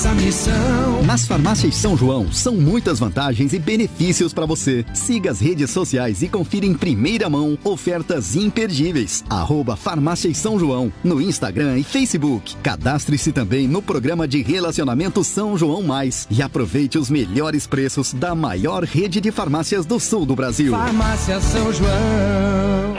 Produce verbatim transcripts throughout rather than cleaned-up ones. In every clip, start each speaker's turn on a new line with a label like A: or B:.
A: nossa missão.
B: Nas farmácias São João, são muitas vantagens e benefícios para você. Siga as redes sociais e confira em primeira mão ofertas imperdíveis. Arroba Farmácias São João, no Instagram e Facebook. Cadastre-se também no programa de relacionamento São João Mais e aproveite os melhores preços da maior rede de farmácias do sul do Brasil.
A: Farmácia São João.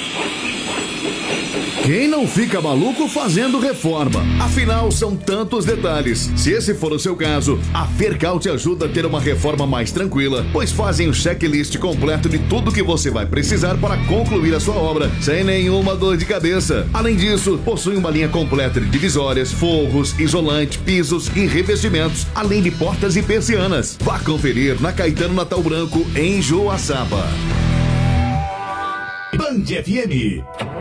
C: Quem não fica maluco fazendo reforma? Afinal, são tantos detalhes. Se esse for o seu caso, a Fercal te ajuda a ter uma reforma mais tranquila, pois fazem um checklist completo de tudo que você vai precisar para concluir a sua obra, sem nenhuma dor de cabeça. Além disso, possui uma linha completa de divisórias, forros, isolante, pisos e revestimentos, além de portas e persianas. Vá conferir na Caetano Natal Branco, em Joaçaba.
D: Band F M.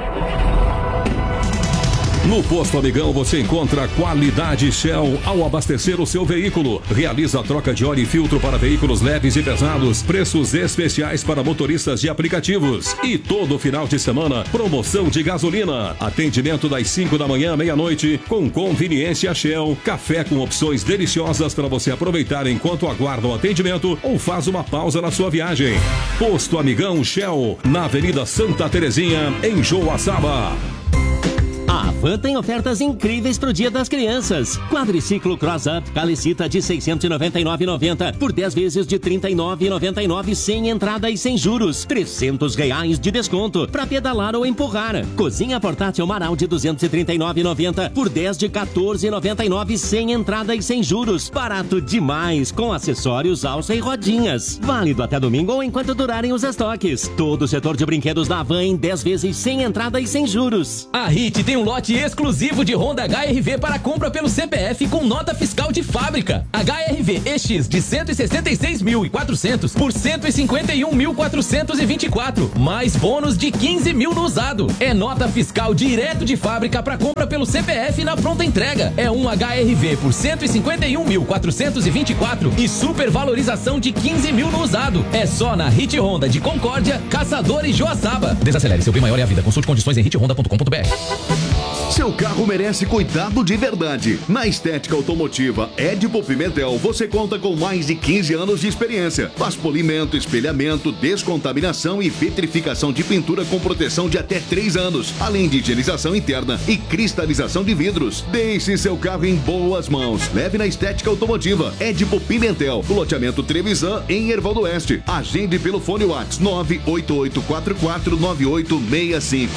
E: No Posto Amigão você encontra qualidade Shell ao abastecer o seu veículo. Realiza a troca de óleo e filtro para veículos leves e pesados. Preços especiais para motoristas de aplicativos. E todo final de semana, promoção de gasolina. Atendimento das cinco da manhã à meia-noite, com conveniência Shell. Café com opções deliciosas para você aproveitar enquanto aguarda o atendimento ou faz uma pausa na sua viagem. Posto Amigão Shell, na Avenida Santa Terezinha, em Joaçaba.
F: A Van tem ofertas incríveis pro Dia das Crianças. Quadriciclo Cross Up Calicita de seiscentos e noventa e nove reais e noventa centavos por dez vezes de trinta e nove reais e noventa e nove centavos sem entrada e sem juros. trezentos reais de desconto para pedalar ou empurrar. Cozinha portátil Marau de duzentos e trinta e nove reais e noventa centavos por dez de quatorze reais e noventa e nove centavos sem entrada e sem juros. Barato demais, com acessórios, alça e rodinhas. Válido até domingo ou enquanto durarem os estoques. Todo o setor de brinquedos da Van em dez vezes sem entrada e sem juros.
G: A Hit tem um lote exclusivo de Honda H R V para compra pelo C P F com nota fiscal de fábrica. H R V E X de cento e sessenta e seis mil e quatrocentos por cento e cinquenta e um mil quatrocentos e vinte e quatro, mais bônus de quinze mil no usado. É nota fiscal direto de fábrica para compra pelo C P F na pronta entrega. É um H R V por cento e cinquenta e um mil quatrocentos e vinte e quatro e supervalorização de quinze mil no usado. É só na Hit Honda de Concórdia, Caçador e Joaçaba. Desacelere, seu bem maior é a vida. Consulte condições em hit honda ponto com ponto b r.
C: Seu carro merece cuidado de verdade. Na Estética Automotiva Edipo Pimentel, você conta com mais de quinze anos de experiência. Faz polimento, espelhamento, descontaminação e vitrificação de pintura com proteção de até três anos, além de higienização interna e cristalização de vidros. Deixe seu carro em boas mãos. Leve na Estética Automotiva Edipo Pimentel, no loteamento Trevisan, em Erval do Oeste. Agende pelo fone WhatsApp nove oito oito quatro quatro nove oito seis cinco.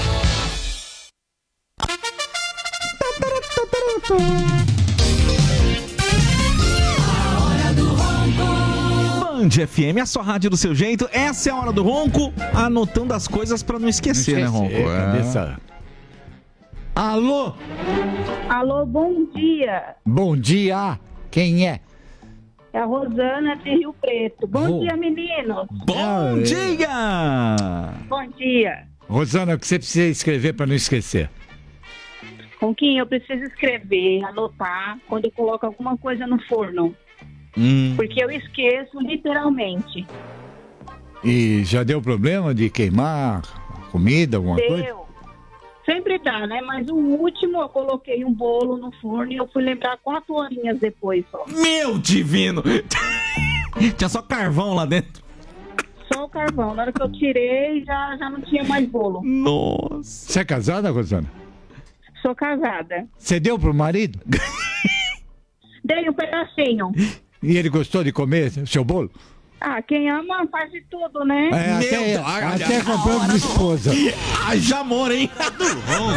H: Band F M, a sua rádio do seu jeito. Essa é a hora do Ronco, anotando as coisas pra não esquecer, não esquecer, né, Ronco? É, cabeça.
I: Alô?
J: Alô, bom dia.
I: Bom dia. Quem é?
J: É a Rosana de Rio Preto. Bom
I: oh.
J: dia, meninos.
H: Bom dia.
J: Bom dia.
I: Rosana, o que você precisa escrever pra não esquecer?
J: Com quem eu preciso escrever, anotar, quando eu coloco alguma coisa no forno.
I: Hum.
J: Porque eu esqueço literalmente.
I: E já deu problema de queimar comida, alguma
J: deu.
I: coisa?
J: Sempre dá, né? Mas o último eu coloquei um bolo no forno e eu fui lembrar quatro horinhas depois só.
H: Meu divino! Tinha só carvão lá dentro.
J: Só o carvão. Na hora que eu tirei, já, já não tinha mais bolo.
H: Nossa.
I: Você é casada, Rosana?
J: Sou casada.
I: Você deu pro marido?
J: Dei um pedacinho.
I: E ele gostou de comer seu bolo?
J: Ah, quem ama faz de tudo, né?
I: É, até,
H: Meu
I: até comprou de esposa.
H: Haja amor, hein?